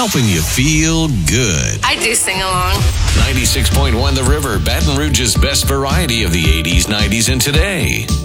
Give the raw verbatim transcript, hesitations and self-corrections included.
helping you feel good. I do sing along. ninety-six point one The River, Baton Rouge's best variety of the eighties, nineties, and today.